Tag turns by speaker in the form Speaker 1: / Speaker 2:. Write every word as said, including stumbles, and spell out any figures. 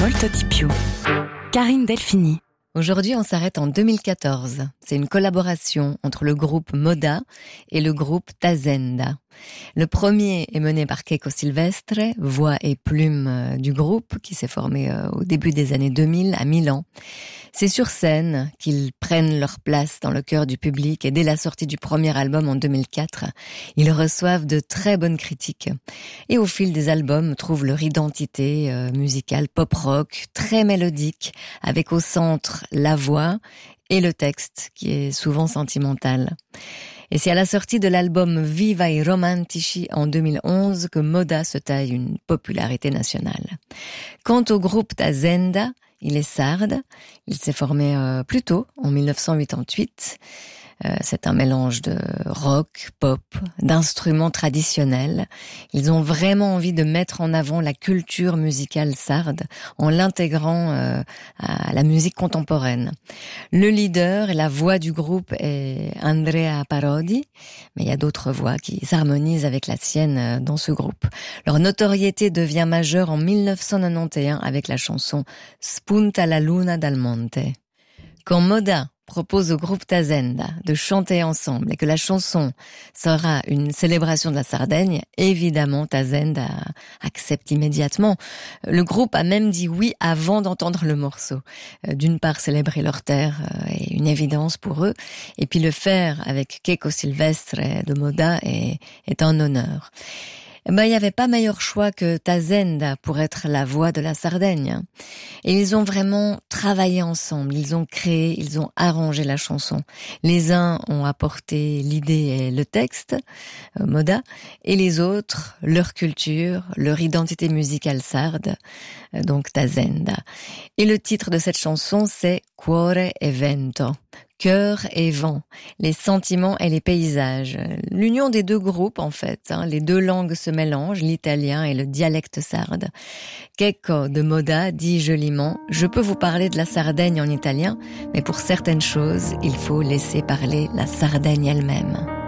Speaker 1: molto di più. Karine Delphini.
Speaker 2: Aujourd'hui, on s'arrête en deux mille quatorze. C'est une collaboration entre le groupe Moda et le groupe Tazenda. Le premier est mené par Keiko Silvestre, voix et plume du groupe, qui s'est formé au début des années deux mille à Milan. C'est sur scène qu'ils prennent leur place dans le cœur du public et dès la sortie du premier album en deux mille quatre, ils reçoivent de très bonnes critiques. Et au fil des albums, trouvent leur identité euh, musicale pop-rock, très mélodique, avec au centre la voix et le texte, qui est souvent sentimental. Et c'est à la sortie de l'album Viva i Romantici en deux mille onze que Moda se taille une popularité nationale. Quant au groupe Tazenda, il est sarde. Il s'est formé euh, plus tôt, en mille neuf cent quatre-vingt-huit. Euh, c'est un mélange de rock, pop, d'instruments traditionnels. Ils ont vraiment envie de mettre en avant la culture musicale sarde en l'intégrant euh, à la musique contemporaine. Le leader et la voix du groupe est Andrea Parodi, mais il y a d'autres voix qui s'harmonisent avec la sienne dans ce groupe. Leur notoriété devient majeure en mille neuf cent quatre-vingt-onze avec la chanson Spunta la luna dal monte. Quand Moda propose au groupe Tazenda de chanter ensemble et que la chanson sera une célébration de la Sardaigne, évidemment Tazenda accepte immédiatement. Le groupe a même dit oui avant d'entendre le morceau. D'une part, célébrer leur terre est une évidence pour eux, et puis le faire avec Keiko Silvestre de Moda est, est un honneur. Ben, il n'y avait pas meilleur choix que Tazenda pour être la voix de la Sardaigne. Et ils ont vraiment travaillé ensemble, ils ont créé, ils ont arrangé la chanson. Les uns ont apporté l'idée et le texte, euh, Moda, et les autres, leur culture, leur identité musicale sarde, euh, donc Tazenda. Et le titre de cette chanson, c'est Cuore e vento. Cœur et vent, les sentiments et les paysages. L'union des deux groupes, en fait, hein, les deux langues se mélangent, l'italien et le dialecte sarde. Keiko de Moda dit joliment « Je peux vous parler de la Sardaigne en italien, mais pour certaines choses, il faut laisser parler la Sardaigne elle-même. »